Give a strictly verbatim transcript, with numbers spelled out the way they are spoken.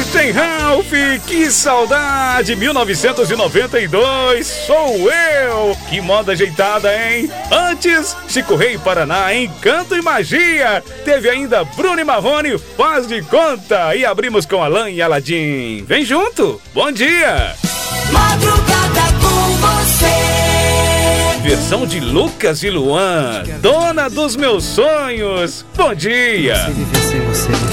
Christian Ralph, que saudade, mil novecentos e noventa e dois, sou eu. Que moda ajeitada, hein? Antes, Chico Rei Paraná, Encanto e Magia. Teve ainda Bruno e Marrone, Faz de Conta. E abrimos com Alan e Aladim. Vem junto, bom dia. Madrugada com você. Versão de Lucas e Luan, Dona dos Meus Sonhos. Bom dia. Se viver sem você.